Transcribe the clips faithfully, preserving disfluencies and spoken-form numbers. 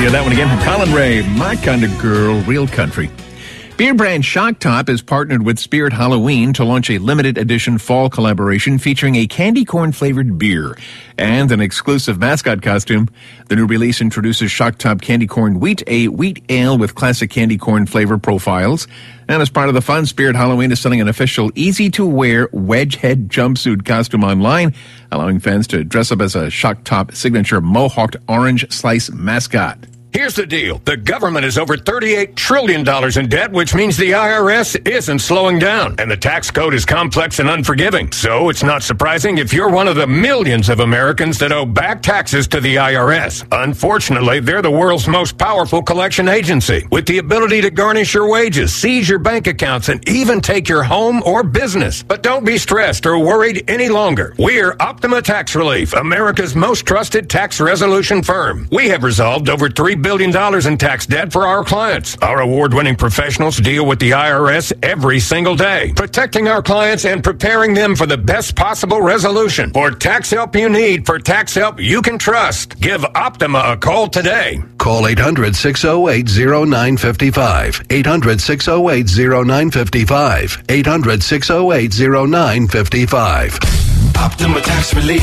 Hear that one again from Colin Ray. My kind of girl, real country. Beer brand Shock Top has partnered with Spirit Halloween to launch a limited edition fall collaboration featuring a candy corn flavored beer and an exclusive mascot costume. The new release introduces Shock Top Candy Corn Wheat, a wheat ale with classic candy corn flavor profiles. And as part of the fun, Spirit Halloween is selling an official easy-to-wear wedge head jumpsuit costume online, allowing fans to dress up as a Shock Top signature mohawked orange slice mascot. Here's the deal. The government is over thirty-eight trillion dollars in debt, which means the I R S isn't slowing down. And the tax code is complex and unforgiving. So it's not surprising if you're one of the millions of Americans that owe back taxes to the I R S. Unfortunately, they're the world's most powerful collection agency, with the ability to garnish your wages, seize your bank accounts, and even take your home or business. But don't be stressed or worried any longer. We're Optima Tax Relief, America's most trusted tax resolution firm. We have resolved over three billion dollars in tax debt for our clients. Our award-winning professionals deal with the I R S every single day, protecting our clients and preparing them for the best possible resolution. For tax help you need, for tax help you can trust, give Optima a call today. Call eight hundred, six oh eight, oh nine five five. eight hundred, six oh eight, oh nine five five. eight hundred, six oh eight, oh nine five five. Optima Tax Relief.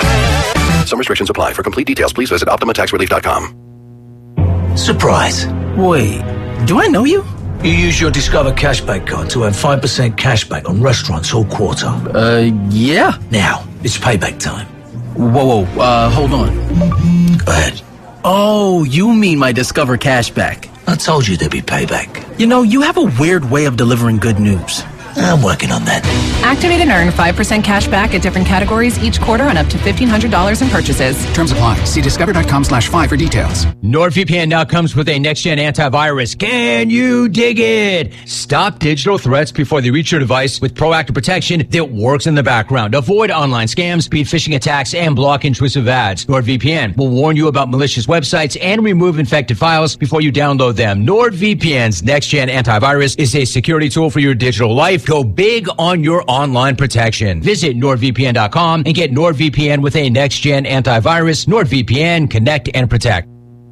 Some restrictions apply. For complete details, please visit optima tax relief dot com. Surprise. Wait, do I know you? You use your Discover Cashback card to earn five percent cashback on restaurants all quarter. Uh, yeah. Now, it's payback time. Whoa, whoa, uh, hold on. Go ahead. Oh, you mean my Discover Cashback. I told you there'd be payback. You know, you have a weird way of delivering good news. I'm working on that. Activate and earn five percent cash back at different categories each quarter on up to fifteen hundred dollars in purchases. Terms apply. See discover.com slash five for details. NordVPN now comes with a next-gen antivirus. Can you dig it? Stop digital threats before they reach your device with proactive protection that works in the background. Avoid online scams, beat phishing attacks, and block intrusive ads. NordVPN will warn you about malicious websites and remove infected files before you download them. NordVPN's next-gen antivirus is a security tool for your digital life. Go big on your online protection. Visit nord V P N dot com and get NordVPN with a next-gen antivirus. NordVPN, connect and protect.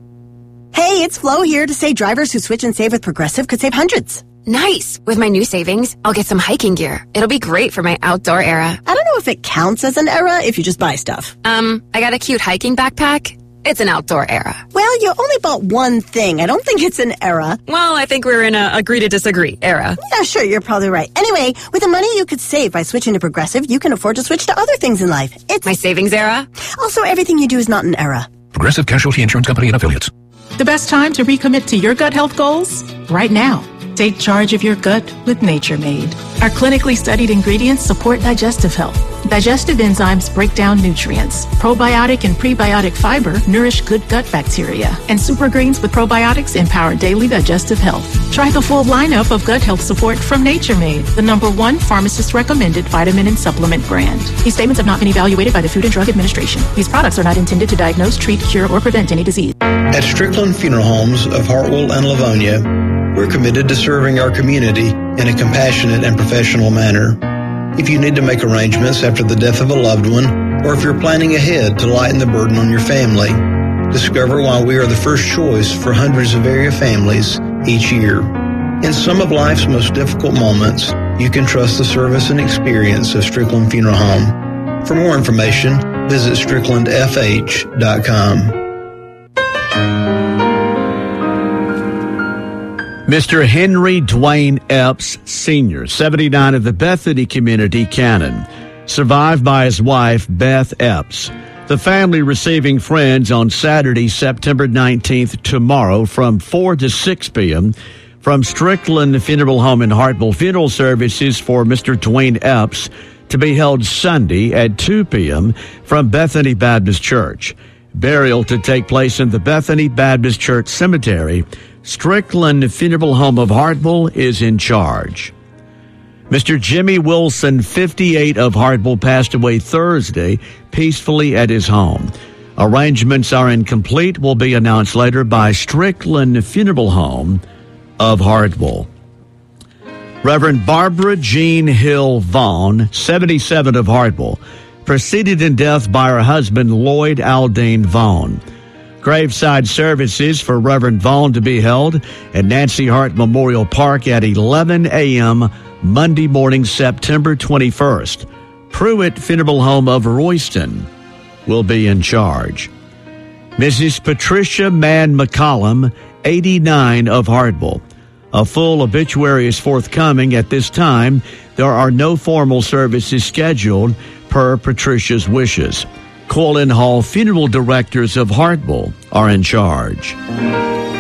Hey, it's Flo here to say drivers who switch and save with Progressive could save hundreds. Nice. With my new savings, I'll get some hiking gear. It'll be great for my outdoor era. I don't know if it counts as an era if you just buy stuff. Um, I got a cute hiking backpack. It's an outdoor era. Well, you only bought one thing. I don't think it's an era. Well, I think we're in a agree to disagree era. Yeah, sure, you're probably right. Anyway, with the money you could save by switching to Progressive, you can afford to switch to other things in life. It's my savings era. Also, everything you do is not an era. Progressive Casualty Insurance Company and Affiliates. The best time to recommit to your gut health goals? Right now. Take charge of your gut with Nature Made. Our clinically studied ingredients support digestive health. Digestive enzymes break down nutrients. Probiotic and prebiotic fiber nourish good gut bacteria. And super greens with probiotics empower daily digestive health. Try the full lineup of gut health support from Nature Made, the number one pharmacist-recommended vitamin and supplement brand. These statements have not been evaluated by the Food and Drug Administration. These products are not intended to diagnose, treat, cure, or prevent any disease. At Strickland Funeral Homes of Hartwell and Livonia, we're committed to serving our community in a compassionate and professional manner. If you need to make arrangements after the death of a loved one, or if you're planning ahead to lighten the burden on your family, discover why we are the first choice for hundreds of area families each year. In some of life's most difficult moments, you can trust the service and experience of Strickland Funeral Home. For more information, visit strickland f h dot com. Mister Henry Dwayne Epps, Senior, seventy-nine, of the Bethany Community Canon, survived by his wife, Beth Epps. The family receiving friends on Saturday, September nineteenth, tomorrow, from four to six p.m. from Strickland Funeral Home in Hartwell. Funeral services for Mister Dwayne Epps to be held Sunday at two p.m. from Bethany Baptist Church. Burial to take place in the Bethany Baptist Church Cemetery. Strickland Funeral Home of Hartwell is in charge. Mister Jimmy Wilson, fifty-eight, of Hartwell, passed away Thursday peacefully at his home. Arrangements are incomplete, will be announced later by Strickland Funeral Home of Hartwell. Reverend Barbara Jean Hill Vaughn, seventy-seven, of Hartwell, preceded in death by her husband Lloyd Aldine Vaughn. Graveside services for Reverend Vaughn to be held at Nancy Hart Memorial Park at eleven a.m. Monday morning, September twenty-first. Pruitt Funeral Home of Royston will be in charge. Missus Patricia Mann McCollum, eighty-nine, of Hartwell. A full obituary is forthcoming. At this time, there are no formal services scheduled per Patricia's wishes. Colin Hall Funeral Directors of Hartwell are in charge.